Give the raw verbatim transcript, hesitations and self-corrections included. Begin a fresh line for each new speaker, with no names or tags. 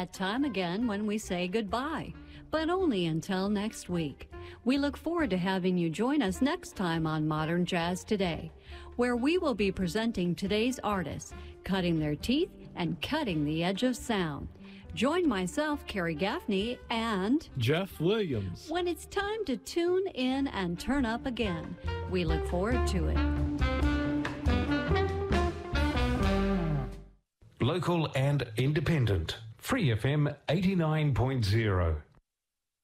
that time again when we say goodbye, but only until next week. We look forward to having you join us next time on Modern Jazz Today, where we will be presenting today's artists, cutting their teeth and cutting the edge of sound. Join myself, Carrie Gaffney, and
Jeff Williams
when it's time to tune in and turn up again. We look forward to it.
Local and independent. Free F M eighty-nine point zero.